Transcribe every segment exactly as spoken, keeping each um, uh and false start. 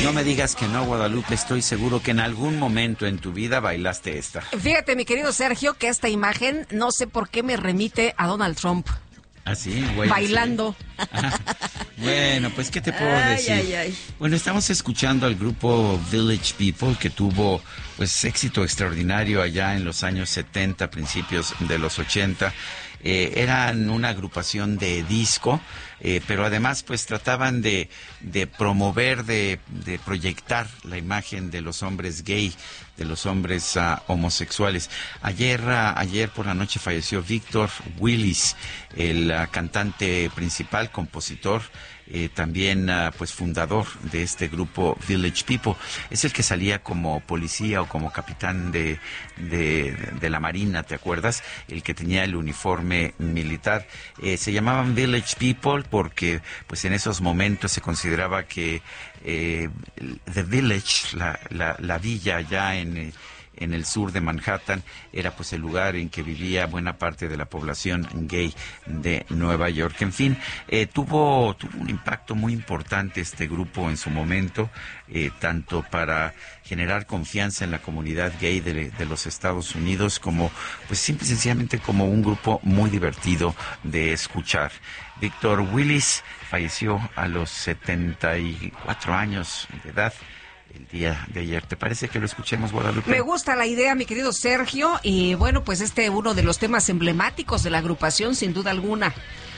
No me digas que no, Guadalupe, estoy seguro que en algún momento en tu vida bailaste esta. Fíjate, mi querido Sergio, que esta imagen no sé por qué me remite a Donald Trump. ¿Ah, sí? Güey, bailando. Sí. Ah, bueno, pues, ¿qué te puedo ay, decir? Ay, ay. Bueno, estamos escuchando al grupo Village People, que tuvo pues éxito extraordinario allá en los años setenta, principios de los ochenta. Eh, eran una agrupación de disco, eh, pero además pues trataban de, de promover, de, de proyectar la imagen de los hombres gay, de los hombres uh, homosexuales. Ayer, uh, ayer por la noche falleció Victor Willis, el uh, cantante principal, compositor, eh, también uh, pues fundador de este grupo Village People. Es el que salía como policía o como capitán de, de, de la Marina, ¿te acuerdas? El que tenía el uniforme militar. Eh, se llamaban Village People porque pues en esos momentos se consideraba que eh, The Village, la, la, la villa allá en... Eh, en el sur de Manhattan, era pues el lugar en que vivía buena parte de la población gay de Nueva York. En fin, eh, tuvo, tuvo un impacto muy importante este grupo en su momento, eh, tanto para generar confianza en la comunidad gay de, de los Estados Unidos, como pues simple y sencillamente como un grupo muy divertido de escuchar. Victor Willis falleció a los setenta y cuatro años de edad el día de ayer. ¿Te parece que lo escuchemos, Guadalupe? Me gusta la idea, mi querido Sergio, y bueno, pues este uno de los temas emblemáticos de la agrupación, sin duda alguna.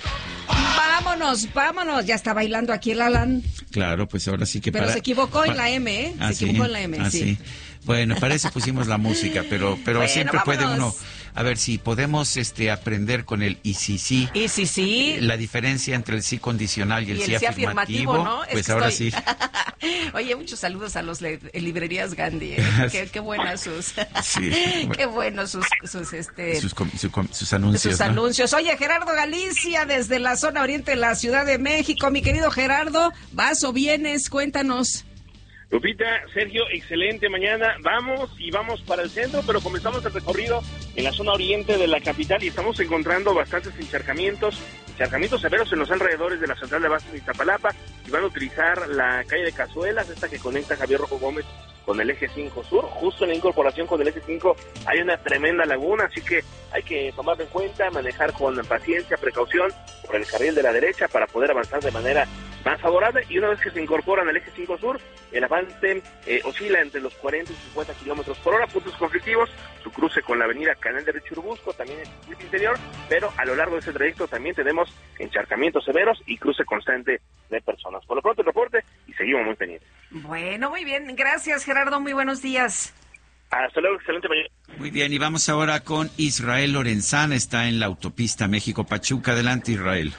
Vámonos, vámonos, ya está bailando aquí el Alan. Claro, pues ahora sí que Pero para, se equivocó para, en la M, ¿eh? Ah, se ¿sí? equivocó en la M, ah, sí. sí. Bueno, para eso pusimos la música, pero pero bueno, siempre vámonos. puede uno, a ver si podemos este aprender con el y si sí. Y si sí. La diferencia entre el sí condicional y el, y el sí, sí afirmativo, afirmativo, ¿no? Es pues que ahora estoy... sí. Oye, muchos saludos a los le- librerías Gandhi, ¿eh? qué, qué buenas sus, sí, bueno. qué buenos sus, sus este, sus, su, sus anuncios. sus ¿no? anuncios. Oye, Gerardo Galicia, desde la zona oriente de la Ciudad de México, mi querido Gerardo, ¿vas o vienes? Cuéntanos. Lupita, Sergio, excelente mañana. Vamos y vamos para el centro, pero comenzamos el recorrido en la zona oriente de la capital y estamos encontrando bastantes encharcamientos, encharcamientos severos en los alrededores de la central de Abastos de Iztapalapa, y van a utilizar la calle de Cazuelas, esta que conecta Javier Rojo Gómez con el eje cinco Sur. Justo en la incorporación con el eje cinco hay una tremenda laguna, así que hay que tomarlo en cuenta, manejar con paciencia, precaución por el carril de la derecha para poder avanzar de manera más favorable, y una vez que se incorporan al eje cinco Sur, el avance eh, oscila entre los cuarenta y cincuenta kilómetros por hora. Puntos conflictivos, su cruce con la avenida Canal de Churubusco, también en el circuito interior, pero a lo largo de ese trayecto también tenemos encharcamientos severos y cruce constante de personas. Por lo pronto el reporte y seguimos muy pendientes. Bueno, muy bien, gracias Gerardo, muy buenos días. Hasta luego, excelente mañana. Muy bien, y vamos ahora con Israel Lorenzana, está en la autopista México-Pachuca. Adelante, Israel.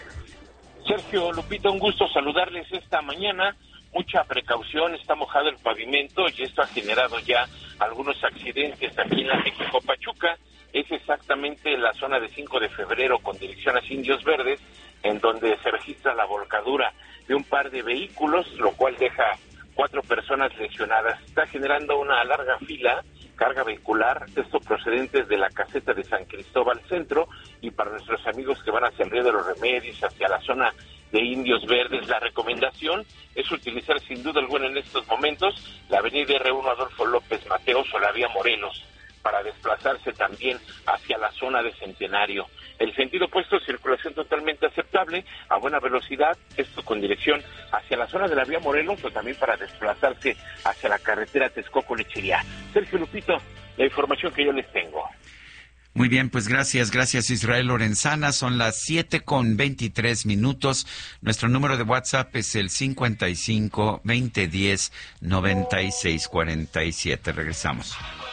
Sergio, Lupita, un gusto saludarles esta mañana. Mucha precaución, está mojado el pavimento y esto ha generado ya algunos accidentes aquí en la México-Pachuca. Es exactamente en la zona de cinco de febrero con dirección a Indios Verdes, en donde se registra la volcadura de un par de vehículos, lo cual deja cuatro personas lesionadas. Está generando una larga fila, carga vehicular, esto procedentes de la caseta de San Cristóbal Centro, y para nuestros amigos que van hacia el Río de los Remedios, hacia la zona de Indios Verdes, la recomendación es utilizar sin duda alguna en estos momentos la avenida R uno Adolfo López Mateos o la vía Morelos, para desplazarse también hacia la zona de Centenario. El sentido opuesto, circulación totalmente aceptable, a buena velocidad, esto con dirección hacia la zona de la vía Morelos, o también para desplazarse hacia la carretera Texcoco-Lechería. Sergio, Lupito, la información que yo les tengo. Muy bien, pues gracias, gracias Israel Lorenzana. Son las siete con veintitrés minutos. Nuestro número de WhatsApp es el cincuenta y cinco, veinte diez, noventa y seis cuarenta y siete. Regresamos.